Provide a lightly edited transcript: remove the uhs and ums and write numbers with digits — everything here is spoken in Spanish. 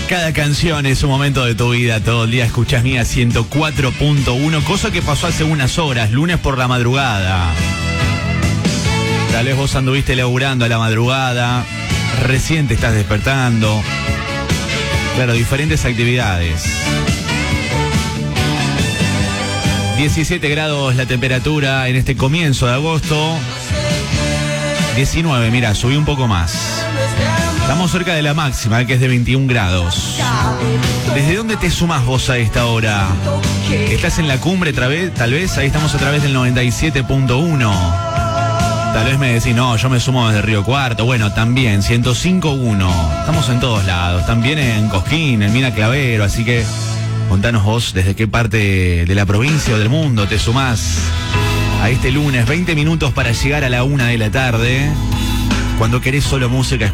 Cada canción es un momento de tu vida. Todo el día escuchás Mía 104.1, cosa que pasó hace unas horas, lunes por la madrugada. Tal vez vos anduviste laburando a la madrugada, recién te estás despertando. Claro, diferentes actividades. 17 grados la temperatura en este comienzo de agosto. 19, mira, subí un poco más. Estamos cerca de la máxima, que es de 21 grados. ¿Desde dónde te sumás vos a esta hora? ¿Estás en la cumbre tal vez? Ahí estamos a través del 97.1. Tal vez me decís, no, yo me sumo desde Río Cuarto. Bueno, también, 105.1. Estamos en todos lados. También en Cosquín, en Mina Clavero. Así que contanos vos desde qué parte de la provincia o del mundo te sumás a este lunes. 20 minutos para llegar a la 1 de la tarde. Cuando querés solo música,